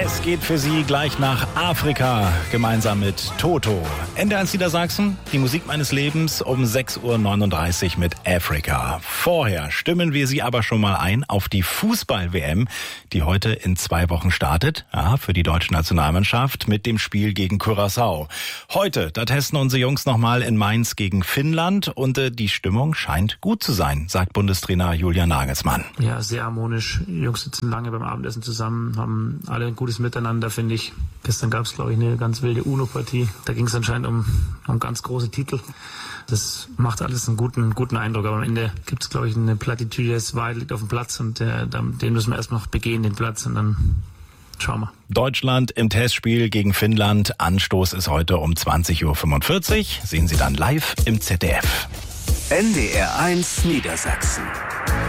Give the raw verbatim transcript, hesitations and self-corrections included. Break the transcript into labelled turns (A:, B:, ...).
A: Es geht für Sie gleich nach Afrika, gemeinsam mit Toto. N D eins Niedersachsen, die Musik meines Lebens um sechs Uhr neununddreißig mit Afrika. Vorher stimmen wir Sie aber schon mal ein auf die Fußball-W M, die heute in zwei Wochen startet. Ja, für die deutsche Nationalmannschaft mit dem Spiel gegen Curaçao. Heute, da testen unsere Jungs nochmal in Mainz gegen Finnland und äh, die Stimmung scheint gut zu sein, sagt Bundestrainer Julian Nagelsmann.
B: Ja, sehr harmonisch. Die Jungs sitzen lange beim Abendessen zusammen, haben alle ein gutes Miteinander, finde ich. Gestern gab es, glaube ich, eine ganz wilde UNO-Partie. Da ging es anscheinend um, um ganz große Titel. Das macht alles einen guten, guten Eindruck. Aber am Ende gibt es, glaube ich, eine Plattitüde, das Wahrheit liegt auf dem Platz und äh, den müssen wir erst noch begehen, den Platz, und dann schauen wir.
A: Deutschland im Testspiel gegen Finnland. Anstoß ist heute um zwanzig Uhr fünfundvierzig. Sehen Sie dann live im Z D F.
C: N D R eins Niedersachsen.